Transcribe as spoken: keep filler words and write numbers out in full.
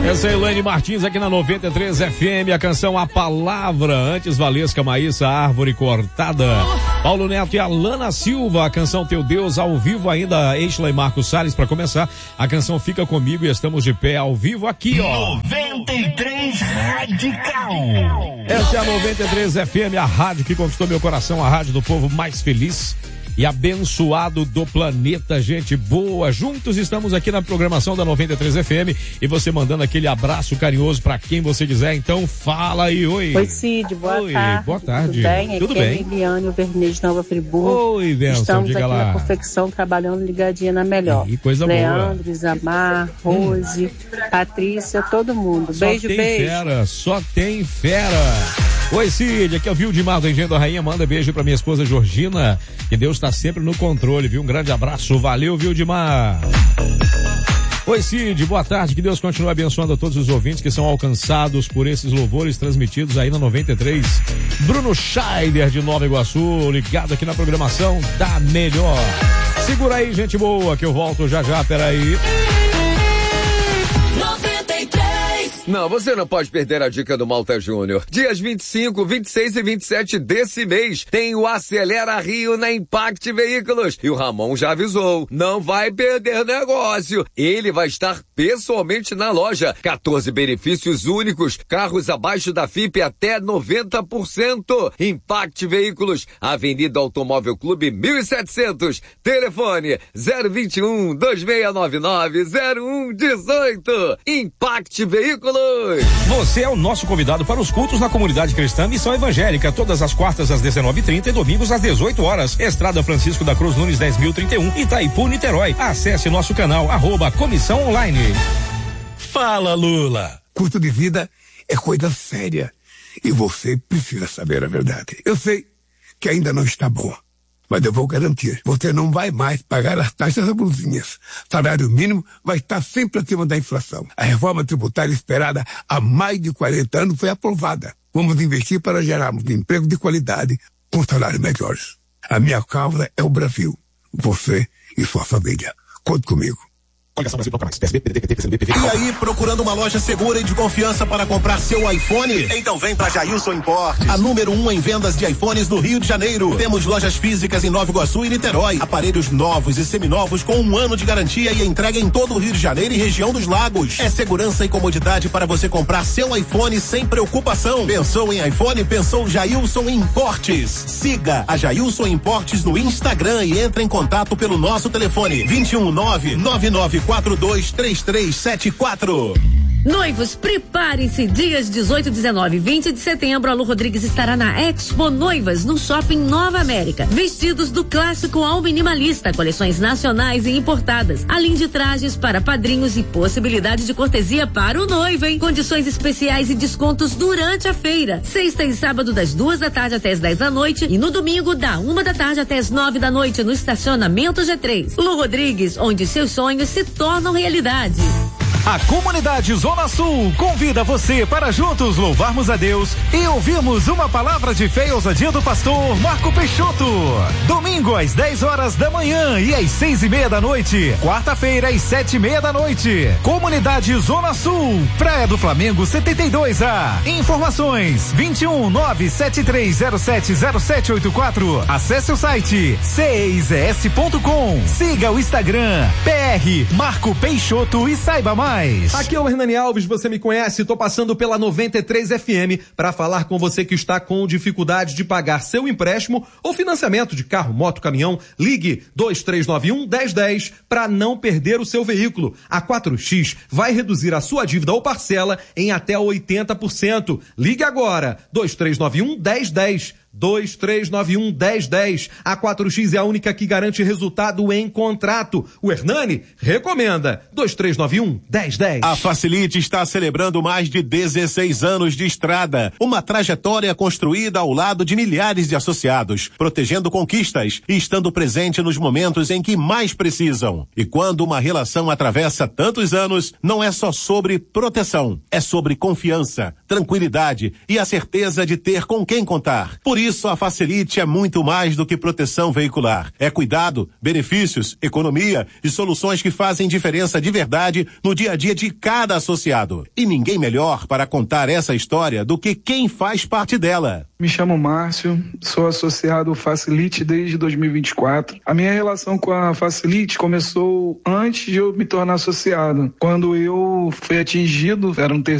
Essa é a Elaine Martins aqui na noventa e três F M, a canção A Palavra, antes Valesca, Maíssa, Árvore Cortada, Paulo Neto e Alana Silva, a canção Teu Deus, ao vivo ainda, Eichla e Marcos Salles, para começar, a canção Fica Comigo e estamos de pé ao vivo aqui, ó. noventa e três Radical. Essa é a noventa e três F M, a rádio que conquistou meu coração, a rádio do povo mais feliz e abençoado do planeta, gente boa. Juntos estamos aqui na programação da noventa e três F M e você mandando aquele abraço carinhoso para quem você quiser. Então fala aí, oi. Oi, Cid, boa oi, tarde. Boa tarde. Tudo bem? Tudo aqui bem. É Liliane, o Vermelho de Nova Friburgo. Oi, Benção, estamos diga aqui lá. na confecção, trabalhando ligadinha na melhor. E coisa Leandro, boa. Isamar, Rose, hum. Patrícia, todo mundo. Só beijo, tem beijo. Fera, só tem fera. Oi, Cid, aqui é o Vildimar do Engenho da Rainha, manda beijo pra minha esposa Georgina, que Deus tá sempre no controle, viu? Um grande abraço, valeu, Vildimar. Oi, Cid, boa tarde, que Deus continue abençoando a todos os ouvintes que são alcançados por esses louvores transmitidos aí na noventa e três. Bruno Scheider de Nova Iguaçu, ligado aqui na programação da melhor. Segura aí, gente boa, que eu volto já já, peraí. Não, você não pode perder a dica do Malta Júnior. Dias vinte e cinco, vinte e seis e vinte e sete desse mês tem o Acelera Rio na Impact Veículos. E o Ramon já avisou, não vai perder negócio. Ele vai estar pessoalmente na loja. quatorze benefícios únicos, carros abaixo da F I P até noventa por cento. Impact Veículos, Avenida Automóvel Clube mil e setecentos. Telefone zero vinte e um, dois seis nove nove, zero um um oito. Impact Veículos. Você é o nosso convidado para os cultos na comunidade cristã Missão Evangélica, todas as quartas às dezenove e trinta e domingos às dezoito horas. Estrada Francisco da Cruz Nunes dez mil e trinta e um, Itaipu, Niterói. Acesse nosso canal, arroba Comissão Online. Fala, Lula. Custo de vida é coisa séria e você precisa saber a verdade. Eu sei que ainda não está bom, mas eu vou garantir, você não vai mais pagar as taxas abusivas. Salário mínimo vai estar sempre acima da inflação. A reforma tributária esperada há mais de quarenta anos foi aprovada. Vamos investir para gerarmos emprego de qualidade com salários melhores. A minha causa é o Brasil. Você e sua família. Conte comigo. E aí, procurando uma loja segura e de confiança para comprar seu iPhone? Então vem pra Jailson Importes, a número um em vendas de iPhones no Rio de Janeiro. Temos lojas físicas em Nova Iguaçu e Niterói. Aparelhos novos e seminovos com um ano de garantia e entrega em todo o Rio de Janeiro e região dos lagos. É segurança e comodidade para você comprar seu iPhone sem preocupação. Pensou em iPhone? Pensou Jailson Importes. Siga a Jailson Importes no Instagram e entre em contato pelo nosso telefone vinte e um, nove nove nove quatro dois três três sete quatro. Noivos, preparem-se. Dias dezoito, dezenove e vinte de setembro, a Lu Rodrigues estará na Expo Noivas, no Shopping Nova América. Vestidos do clássico ao minimalista, coleções nacionais e importadas, além de trajes para padrinhos e possibilidade de cortesia para o noivo, hein? Condições especiais e descontos durante a feira. Sexta e sábado, das duas da tarde até as dez da noite, e no domingo, da uma da tarde até as nove da noite, no estacionamento G três. Lu Rodrigues, onde seus sonhos se tornam realidade. A comunidade Zona Sul convida você para juntos louvarmos a Deus e ouvirmos uma palavra de fé e ousadia do pastor Marco Peixoto. Domingo às dez horas da manhã e às seis e meia da noite. Quarta-feira às sete e meia da noite. Comunidade Zona Sul, Praia do Flamengo setenta e dois A. Informações vinte e um, nove sete três zero sete zero sete oito quatro. Acesse o site c e z s ponto com. Siga o Instagram P R Marco Peixoto e saiba mais. Aqui é o Hernani Alves, você me conhece, tô passando pela noventa e três F M para falar com você que está com dificuldade de pagar seu empréstimo ou financiamento de carro, moto, caminhão. Ligue dois três nove um, um zero um zero para não perder o seu veículo. A quatro X vai reduzir a sua dívida ou parcela em até oitenta por cento. Ligue agora, dois três nove um, um zero um zero. dois três nove um, um zero um zero. A quatro X é a única que garante resultado em contrato. O Hernani recomenda. dois três nove um, um zero um zero. A Facilite está celebrando mais de dezesseis anos de estrada. Uma trajetória construída ao lado de milhares de associados, protegendo conquistas e estando presente nos momentos em que mais precisam. E quando uma relação atravessa tantos anos, não é só sobre proteção, é sobre confiança, tranquilidade e a certeza de ter com quem contar. Por Por isso, a Facilite é muito mais do que proteção veicular. É cuidado, benefícios, economia e soluções que fazem diferença de verdade no dia a dia de cada associado. E ninguém melhor para contar essa história do que quem faz parte dela. Me chamo Márcio, sou associado ao Facilite desde dois mil e vinte e quatro. A minha relação com a Facilite começou antes de eu me tornar associado. Quando eu fui atingido, era um terceiro